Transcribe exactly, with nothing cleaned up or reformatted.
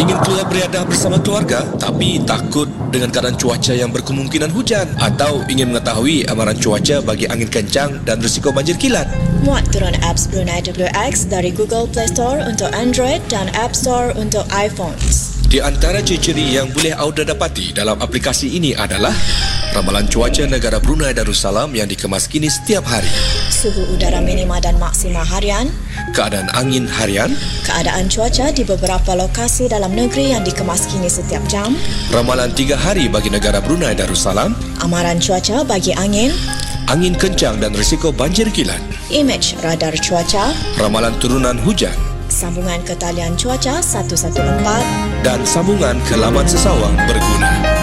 Ingin keluar beriadah bersama keluarga tapi takut dengan keadaan cuaca yang berkemungkinan hujan, atau ingin mengetahui amaran cuaca bagi angin kencang dan risiko banjir kilat? Muat turun apps Brunei W X dari Google Play Store untuk Android dan App Store untuk iPhones. Di antara ciri-ciri yang boleh anda dapati dalam aplikasi ini adalah ramalan cuaca negara Brunei Darussalam yang dikemas kini setiap hari, Suhu udara minima dan maksima harian, keadaan angin harian, keadaan cuaca di beberapa lokasi dalam negeri yang dikemas kini setiap jam, ramalan tiga hari bagi negara Brunei Darussalam, amaran cuaca bagi angin, angin kencang dan risiko banjir kilat, imej radar cuaca, ramalan turunan hujan, sambungan ke talian cuaca satu satu empat dan sambungan ke laman sesawang berguna.